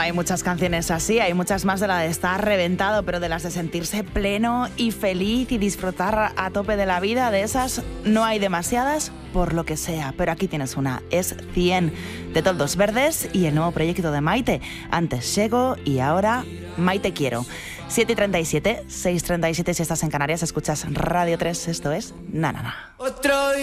hay muchas canciones así, hay muchas más de la de estar reventado, pero de las de sentirse pleno y feliz y disfrutar a tope de la vida, de esas no hay demasiadas, por lo que sea. Pero aquí tienes una, es 100, de Toldos Verdes y el nuevo proyecto de Maite. Antes Llego y ahora Maite Quiero. 7:37, 6:37 si estás en Canarias, escuchas Radio 3, esto es Na Na Na.